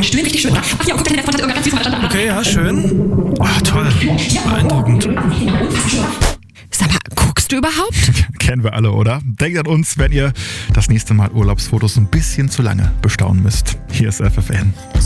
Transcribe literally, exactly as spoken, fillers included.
Stühlen, richtig schön. Ach ja, guck da hin, der Freund hat irgendwas ganz süß mal da. Okay, ja, schön. Oh, toll. Beeindruckend. Sag mal, guckst du überhaupt? Kennen wir alle, oder? Denkt an uns, wenn ihr das nächste Mal Urlaubsfotos ein bisschen zu lange bestaunen müsst. Hier ist F F N.